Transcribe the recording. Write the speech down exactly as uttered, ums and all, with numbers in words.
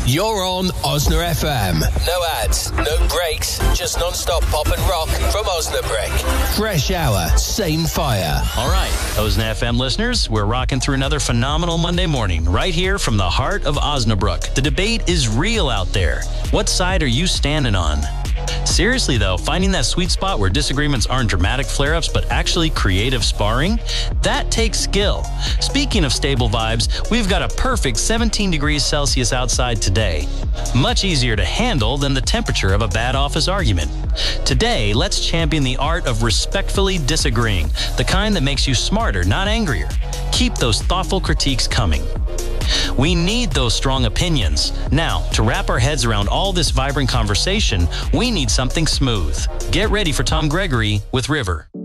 You're on Osna F M. No ads, no breaks, just non-stop pop and rock from Osnabrück. Fresh hour, same fire. All right, Osna F M listeners, we're rocking through another phenomenal Monday morning right here from the heart of Osnabrück. The debate is real out there. What side are you standing on? Seriously, though, finding that sweet spot where disagreements aren't dramatic flare-ups but actually creative sparring, that takes skill. Speaking of stable vibes, we've got a perfect seventeen degrees Celsius outside today. Much easier to handle than the temperature of a bad office argument. Today, let's champion the art of respectfully disagreeing, the kind that makes you smarter, not angrier. Keep those thoughtful critiques coming. We need those strong opinions. Now, to wrap our heads around all this vibrant conversation, we need something smooth. Get ready for Tom Gregory with River.